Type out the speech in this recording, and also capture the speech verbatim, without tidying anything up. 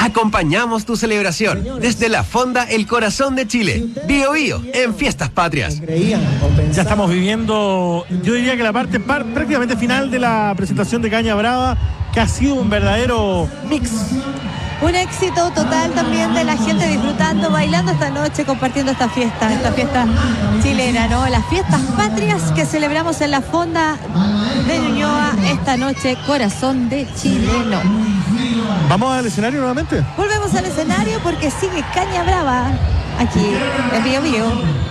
Acompañamos tu celebración desde la Fonda El Corazón de Chile. Bio Bio en Fiestas Patrias. Ya estamos viviendo, yo diría que la parte par, prácticamente final de la presentación de Caña Brava, que ha sido un verdadero mix. Un éxito total también de la gente disfrutando, bailando esta noche, compartiendo esta fiesta, esta fiesta chilena, ¿no? Las fiestas patrias que celebramos en la Fonda de Ñuñoa esta noche, Corazón de Chileno. ¿Vamos al escenario nuevamente? Volvemos al escenario porque sigue Caña Brava aquí en Bio Bio.